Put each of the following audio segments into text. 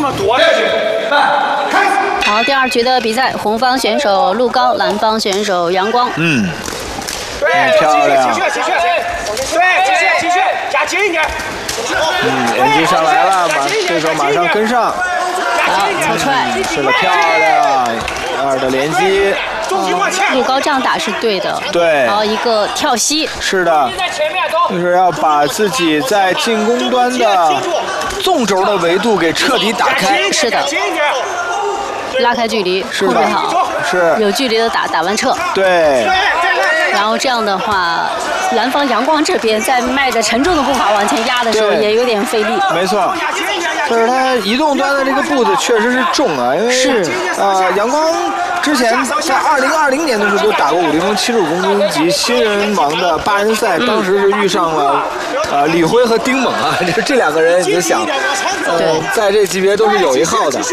么多呀？ 好，第2局的比赛，红方选手陆高，蓝方选手阳光。 对， 漂亮。 对，继续，加紧一点。 连击上来了，对手马上跟上。 好，草踹。 是的，漂亮，2的连击。 陆高这样打是对的。 对。 然后一个跳膝。 是的。就是要把自己在进攻端的纵轴的维度给彻底打开。 是的。拉开距离， 是控制好。 是。 有距离的打，打完撤。 对。 然后这样的话，蓝方阳光这边在迈着沉重的步伐往前压的时候，也有点费力。 没错，就是他移动端的这个步子确实是重啊，因为是阳光之前在2020年的时候就打过50分75公斤级新人王的8人赛，当时是遇上了李辉和丁猛啊，这2个人你就想，在这级别都是有一号的。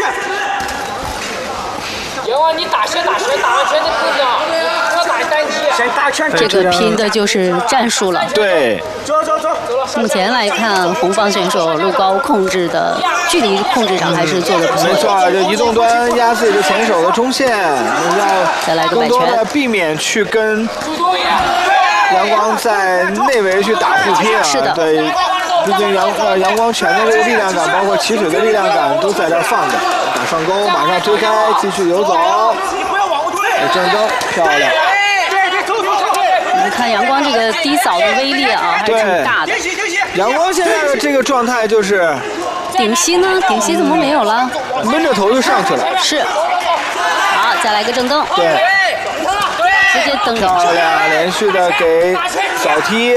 阳光，你打拳，打完拳就不讲，不要打单击。 这个拼的就是战术了。 对。 走。 目前来看，红方选手陆高控制的距离控制上还是做得不错。 没错，就移动端压自己的前手的中线，要更多的避免去跟阳光在内围去打互拼啊。 是的。 对，毕竟阳光拳的这个力量感，包括起腿的力量感都在这放着。打上勾，马上推开，继续游走。正蹬，漂亮。 你看阳光这个低扫的威力啊，还是挺大的。 阳光现在的这个状态就是顶膝呢？顶膝怎么没有了？ 闷着头就上去了。 是。好，再来个正蹬。 对。 直接蹬。 漂亮，连续的给扫踢。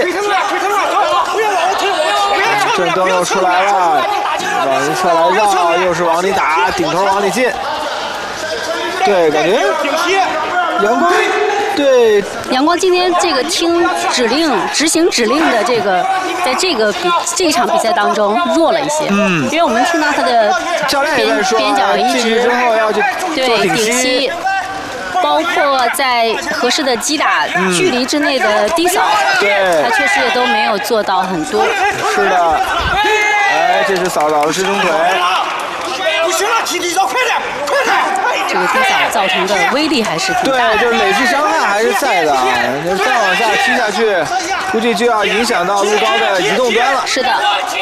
正蹬又出来了，往一侧来绕，又是往里打，顶头往里进。对，感觉阳光。对， 阳光今天这个听指令、执行指令的这个，在这一场比赛当中弱了一些。因为我们听到他的教练也在说， 边角一直之后要去做顶膝，包括在合适的击打距离之内的低扫，他确实也都没有做到很多。 是的，哎，这是扫到了支撑腿。 不行了，踢地扫，快点！ 这个低扫造成的威力还是挺大的。 对，就是累计伤害还是在的啊。再往下踢下去，估计就要影响到陆高的移动端了。 是的。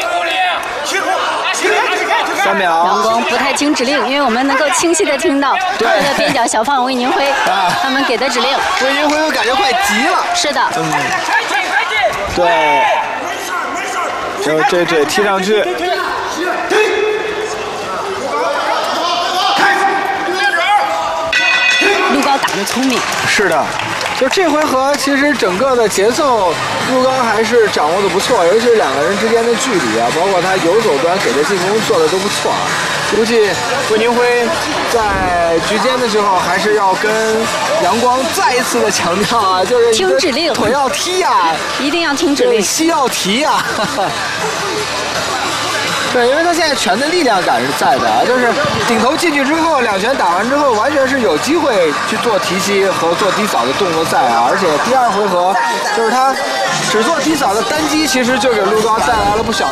3秒。 阳光不太听指令，因为我们能够清晰的听到他们的边角小胖魏宁辉他们给的指令。 魏宁辉我感觉快急了。 是的。 对。就这腿踢上去。 陆高打得聪明。 是的，就这回合其实整个的节奏，陆高还是掌握的不错，尤其是2个人之间的距离啊，包括他游走端给的进攻做的都不错啊。估计魏宁辉在局间的时候还是要跟阳光再一次的强调啊，就是听指令， 腿要踢啊， 一定要听指令， 膝要提啊。对，因为他现在拳的力量感是在的啊，就是顶头进去之后，2拳打完之后，完全是有机会去做提膝和做低扫的动作在啊，而且第2回合就是他只做低扫的单击，其实就给陆高带来了不小的。